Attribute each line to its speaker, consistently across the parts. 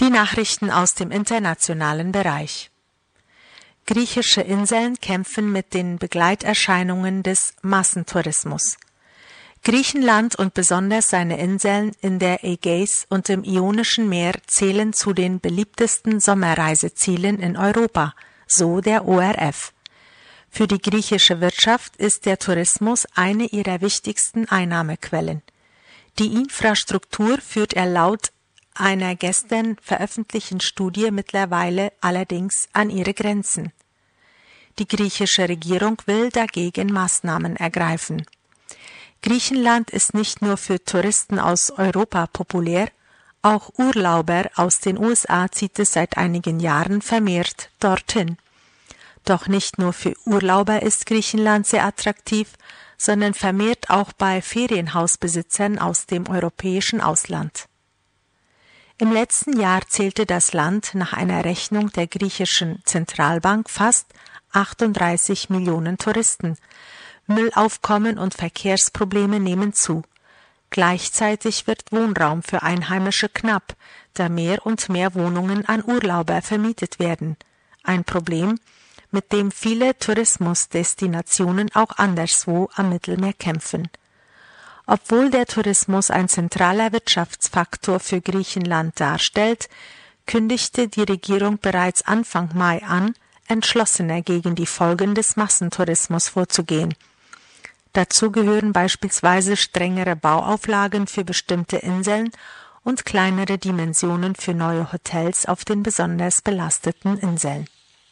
Speaker 1: Die Nachrichten aus dem internationalen Bereich. Griechische Inseln kämpfen mit den Begleiterscheinungen des Massentourismus. Griechenland und besonders seine Inseln in der Ägäis und im Ionischen Meer zählen zu den beliebtesten Sommerreisezielen in Europa, so der ORF. Für die griechische Wirtschaft ist der Tourismus eine ihrer wichtigsten Einnahmequellen. Die Infrastruktur führt er laut einer gestern veröffentlichten Studie mittlerweile allerdings an ihre Grenzen. Die griechische Regierung will dagegen Maßnahmen ergreifen. Griechenland ist nicht nur für Touristen aus Europa populär, auch Urlauber aus den USA zieht es seit einigen Jahren vermehrt dorthin. Doch nicht nur für Urlauber ist Griechenland sehr attraktiv, sondern vermehrt auch bei Ferienhausbesitzern aus dem europäischen Ausland. Im letzten Jahr zählte das Land nach einer Rechnung der griechischen Zentralbank fast 38 Millionen Touristen. Müllaufkommen und Verkehrsprobleme nehmen zu. Gleichzeitig wird Wohnraum für Einheimische knapp, da mehr und mehr Wohnungen an Urlauber vermietet werden. Ein Problem, mit dem viele Tourismusdestinationen auch anderswo am Mittelmeer kämpfen. Obwohl der Tourismus ein zentraler Wirtschaftsfaktor für Griechenland darstellt, kündigte die Regierung bereits Anfang Mai an, entschlossener gegen die Folgen des Massentourismus vorzugehen. Dazu gehören beispielsweise strengere Bauauflagen für bestimmte Inseln und kleinere Dimensionen für neue Hotels auf den besonders belasteten Inseln.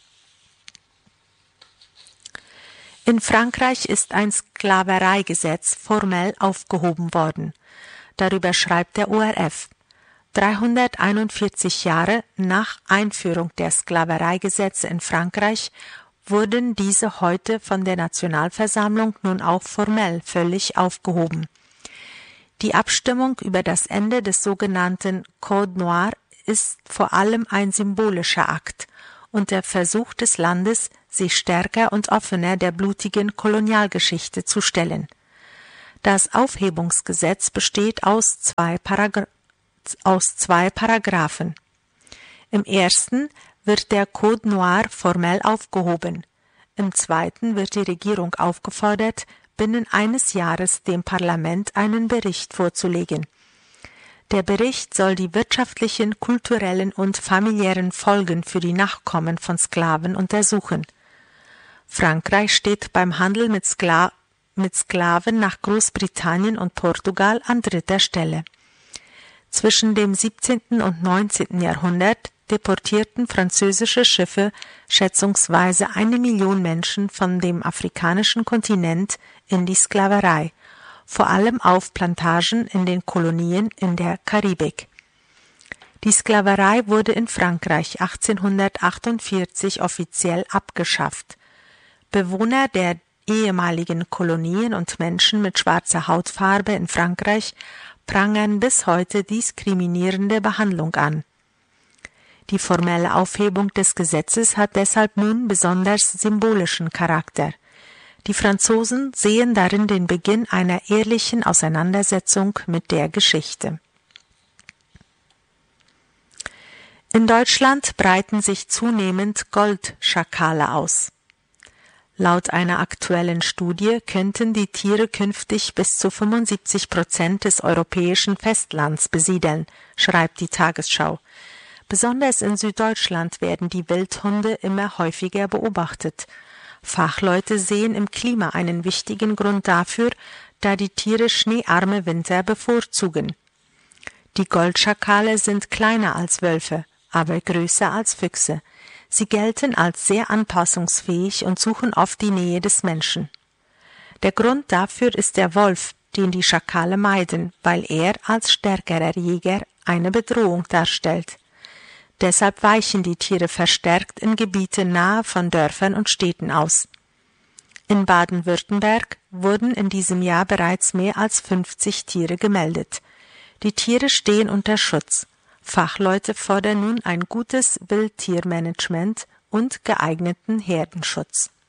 Speaker 1: In Frankreich ist ein Sklavereigesetz formell aufgehoben worden. Darüber schreibt der ORF. 341 Jahre nach Einführung der Sklavereigesetze in Frankreich wurden diese heute von der Nationalversammlung nun auch formell völlig aufgehoben. Die Abstimmung über das Ende des sogenannten Code Noir ist vor allem ein symbolischer Akt und der Versuch des Landes, sich stärker und offener der blutigen Kolonialgeschichte zu stellen. Das Aufhebungsgesetz besteht aus zwei Paragraphen. Im ersten wird der Code Noir formell aufgehoben. Im zweiten wird die Regierung aufgefordert, binnen eines Jahres dem Parlament einen Bericht vorzulegen. Der Bericht soll die wirtschaftlichen, kulturellen und familiären Folgen für die Nachkommen von Sklaven untersuchen. Frankreich steht beim Handel mit Sklaven nach Großbritannien und Portugal an dritter Stelle. Zwischen dem 17. und 19. Jahrhundert deportierten französische Schiffe schätzungsweise 1 Million Menschen von dem afrikanischen Kontinent in die Sklaverei, vor allem auf Plantagen in den Kolonien in der Karibik. Die Sklaverei wurde in Frankreich 1848 offiziell abgeschafft. Bewohner der ehemaligen Kolonien und Menschen mit schwarzer Hautfarbe in Frankreich prangern bis heute diskriminierende Behandlung an. Die formelle Aufhebung des Gesetzes hat deshalb nun besonders symbolischen Charakter. Die Franzosen sehen darin den Beginn einer ehrlichen Auseinandersetzung mit der Geschichte. In Deutschland breiten sich zunehmend Goldschakale aus. Laut einer aktuellen Studie könnten die Tiere künftig bis zu 75% des europäischen Festlands besiedeln, schreibt die Tagesschau. Besonders in Süddeutschland werden die Wildhunde immer häufiger beobachtet. Fachleute sehen im Klima einen wichtigen Grund dafür, da die Tiere schneearme Winter bevorzugen. Die Goldschakale sind kleiner als Wölfe, aber größer als Füchse. Sie gelten als sehr anpassungsfähig und suchen oft die Nähe des Menschen. Der Grund dafür ist der Wolf, den die Schakale meiden, weil er als stärkerer Jäger eine Bedrohung darstellt. Deshalb weichen die Tiere verstärkt in Gebiete nahe von Dörfern und Städten aus. In Baden-Württemberg wurden in diesem Jahr bereits mehr als 50 Tiere gemeldet. Die Tiere stehen unter Schutz. Fachleute fordern nun ein gutes Wildtiermanagement und geeigneten Herdenschutz.